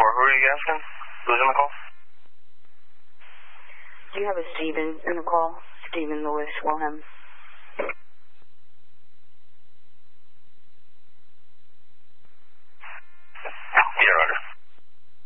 Who are you asking? Who's in the call? Do you have a Stephen in the call? Stephen Lewis Wilhelm.